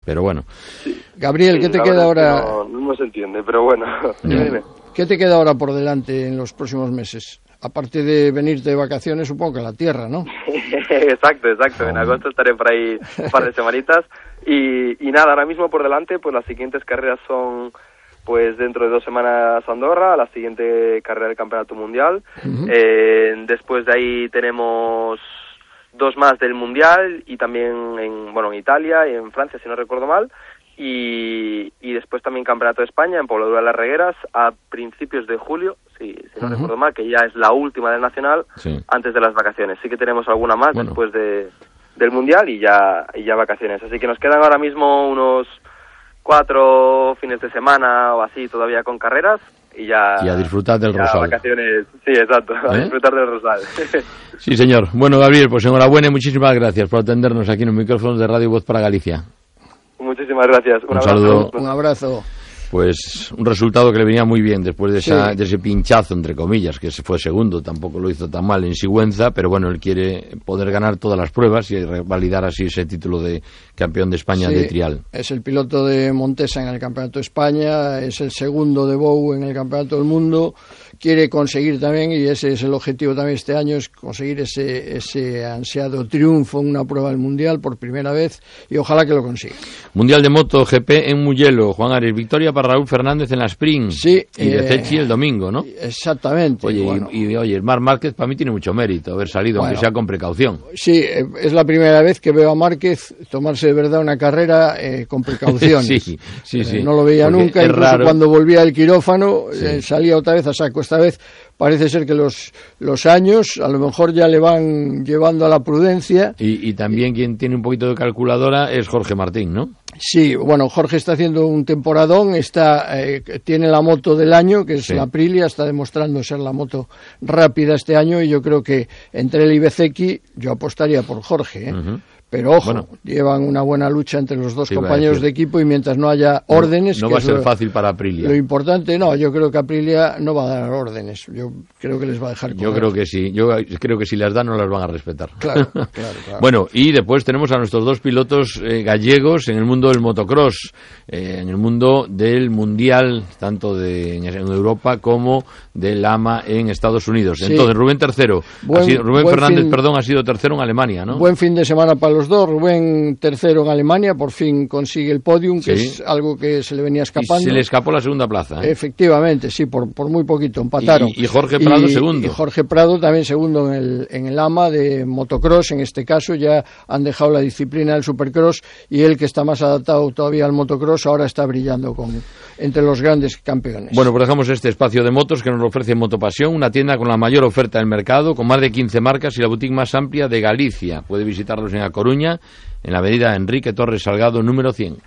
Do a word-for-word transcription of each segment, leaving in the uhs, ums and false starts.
Pero bueno. Sí. Gabriel, Sí, ¿qué te la queda verdad es que ahora? No, no se entiende, pero bueno. Dime, dime. ¿Qué te queda ahora por delante en los próximos meses? Aparte de venirte de vacaciones, supongo que a la tierra, ¿no? Exacto, exacto. En agosto estaré por ahí un par de semanitas. Y, y nada, ahora mismo por delante, pues las siguientes carreras son, pues dentro de dos semanas Andorra, la siguiente carrera del Campeonato Mundial. Uh-huh. Eh, después de ahí tenemos dos más del Mundial y también en, bueno, en Italia y en Francia, si no recuerdo mal. Y, y después también Campeonato de España en Pobladura de las Regueras a principios de julio, si, si no uh-huh. recuerdo mal, que ya es la última del Nacional, sí. antes de las vacaciones. Sí que tenemos alguna más bueno. después de, del Mundial y ya, y ya vacaciones. Así que nos quedan ahora mismo unos cuatro fines de semana o así todavía con carreras y ya... Y a disfrutar del ya Rosal. Vacaciones, sí, exacto, ¿Eh? a disfrutar del Rosal. Sí, señor. Bueno, Gabriel, pues enhorabuena y muchísimas gracias por atendernos aquí en los micrófonos de Radio Voz para Galicia. Muchísimas gracias. Un, un abrazo. saludo. Un abrazo. Pues un resultado que le venía muy bien después de, esa, sí. de ese pinchazo, entre comillas, que se fue segundo, tampoco lo hizo tan mal en Sigüenza, pero bueno, él quiere poder ganar todas las pruebas y validar así ese título de campeón de España sí, de trial. Es el piloto de Montesa en el Campeonato de España, es el segundo de Bou en el Campeonato del Mundo, quiere conseguir también, y ese es el objetivo también este año, es conseguir ese, ese ansiado triunfo en una prueba del Mundial por primera vez, y ojalá que lo consiga. Mundial de Moto G P en Mugello, Juan Ares, victoria para Raúl Fernández en la Sprint, sí, y de eh, Cechi el domingo, ¿no? Exactamente. Oye, bueno. y, y oye, Marc Márquez para mí tiene mucho mérito haber salido, bueno, aunque sea con precaución. Sí, es la primera vez que veo a Márquez tomarse de verdad una carrera eh, con precauciones. sí, sí, sí. Eh, no lo veía Porque nunca, es incluso raro. Cuando volvía del quirófano sí. eh, salía otra vez a saco. Esta vez parece ser que los, los años a lo mejor ya le van llevando a la prudencia. Y, y también quien tiene un poquito de calculadora es Jorge Martín, ¿no? Sí, bueno, Jorge está haciendo un temporadón, está eh, tiene la moto del año, que es sí. la Aprilia, está demostrando ser la moto rápida este año, y yo creo que entre él y Bezzecchi yo apostaría por Jorge, ¿eh? Uh-huh. Pero ojo, bueno, llevan una buena lucha entre los dos compañeros de equipo, y mientras no haya órdenes... No, no va a ser lo, fácil para Aprilia. Lo importante, no, yo creo que Aprilia no va a dar órdenes, yo creo que les va a dejar correr. Yo creo que sí, yo creo que si las dan no las van a respetar. Claro, claro, claro. Bueno, y después tenemos a nuestros dos pilotos eh, gallegos en el mundo del motocross, eh, en el mundo del mundial, tanto de, en Europa como del A M A en Estados Unidos. Sí. Entonces, Rubén tercero, buen, ha sido, Rubén Fernández, fin, perdón, ha sido tercero en Alemania, ¿no? Buen fin de semana para los dos. Rubén tercero en Alemania, por fin consigue el podium, que sí. es algo que se le venía escapando. Y se le escapó la segunda plaza, ¿eh? Efectivamente, sí, por, por muy poquito, empataron. Y, y Jorge Prado y, segundo. Y Jorge Prado también segundo en el, en el A M A de motocross, en este caso ya han dejado la disciplina del supercross, y él, que está más adaptado todavía al motocross, ahora está brillando con, entre los grandes campeones. Bueno, pues dejamos este espacio de motos que nos ofrece Motopasión, una tienda con la mayor oferta del mercado, con más de quince marcas y la boutique más amplia de Galicia. Puede visitarlos en A Coruña, en la avenida Enrique Torres Salgado, número cien.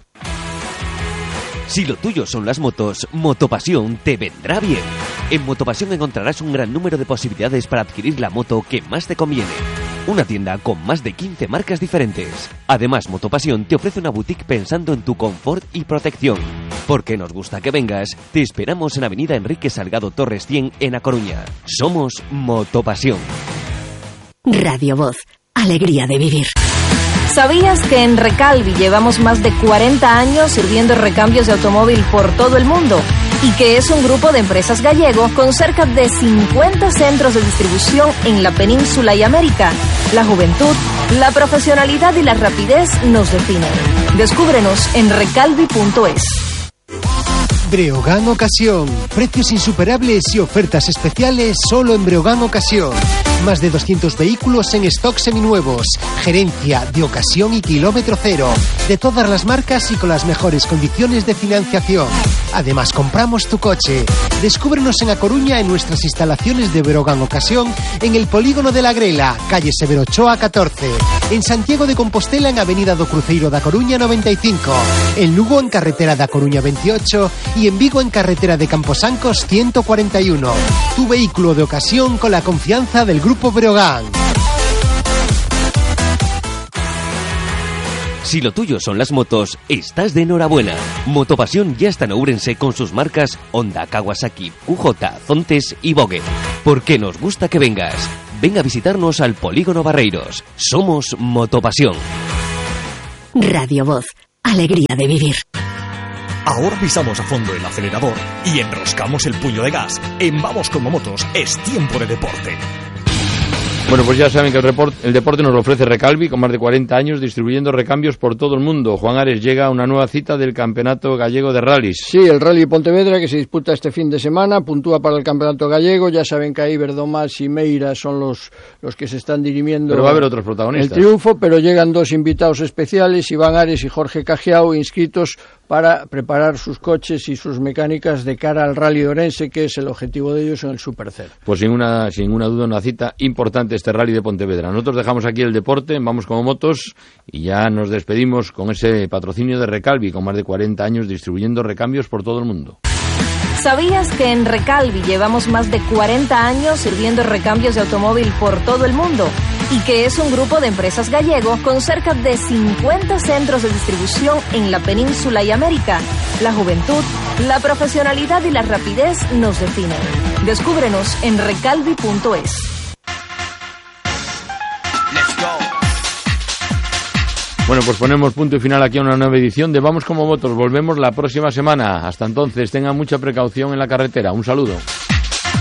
Si lo tuyo son las motos, Motopasión te vendrá bien. En Motopasión encontrarás un gran número de posibilidades para adquirir la moto que más te conviene. Una tienda con más de quince marcas diferentes. Además, Motopasión te ofrece una boutique pensando en tu confort y protección. Porque nos gusta que vengas, te esperamos en avenida Enrique Salgado Torres cien en A Coruña. Somos Motopasión. Radio Voz, alegría de vivir. ¿Sabías que en Recalvi llevamos más de cuarenta años sirviendo recambios de automóvil por todo el mundo? Y que es un grupo de empresas gallego con cerca de cincuenta centros de distribución en la península y América. La juventud, la profesionalidad y la rapidez nos definen. Descúbrenos en recalvi punto es. Breogán Ocasión. Precios insuperables y ofertas especiales solo en Breogán Ocasión. Más de doscientos vehículos en stock seminuevos. Gerencia de ocasión y kilómetro cero. De todas las marcas y con las mejores condiciones de financiación. Además, compramos tu coche. Descúbrenos en A Coruña en nuestras instalaciones de Breogán Ocasión, en el Polígono de la Grela, calle Severo Ochoa catorce. En Santiago de Compostela en avenida do Cruceiro da Coruña noventa y cinco. En Lugo en carretera da Coruña veintiocho. Y en Vigo en carretera de Camposancos ciento cuarenta y uno. Tu vehículo de ocasión con la confianza del Grupo Breogán. Si lo tuyo son las motos, estás de enhorabuena. Motopasión ya está en Ourense con sus marcas Honda, Kawasaki, Q J, Zontes y Vogue. Porque nos gusta que vengas. Ven a visitarnos al Polígono Barreiros. Somos Motopasión. Radio Voz, alegría de vivir. Ahora pisamos a fondo el acelerador y enroscamos el puño de gas. En Vamos Como Motos es tiempo de deporte. Bueno, pues ya saben que el, report, el deporte nos lo ofrece Recalvi, con más de cuarenta años distribuyendo recambios por todo el mundo. Juan Ares, llega a una nueva cita del Campeonato Gallego de Rallys. Sí, el Rally Pontevedra, que se disputa este fin de semana, puntúa para el Campeonato Gallego. Ya saben que ahí Verdomás y Meira son los, los que se están dirimiendo. Pero va a haber otros protagonistas. El triunfo, pero llegan dos invitados especiales, Iván Ares y Jorge Cajiao, inscritos para preparar sus coches y sus mecánicas de cara al Rally de Orense, que es el objetivo de ellos en el Supercer. Pues sin una, sin ninguna duda, una cita importante este Rally de Pontevedra. Nosotros dejamos aquí el deporte, Vamos Como Motos, y ya nos despedimos con ese patrocinio de Recalvi, con más de cuarenta años distribuyendo recambios por todo el mundo. ¿Sabías que en Recalvi llevamos más de cuarenta años sirviendo recambios de automóvil por todo el mundo? Y que es un grupo de empresas gallego con cerca de cincuenta centros de distribución en la península y América. La juventud, la profesionalidad y la rapidez nos definen. Descúbrenos en recalvi punto es. Bueno, pues ponemos punto y final aquí a una nueva edición de Vamos Como Motos. Volvemos la próxima semana. Hasta entonces, tengan mucha precaución en la carretera. Un saludo.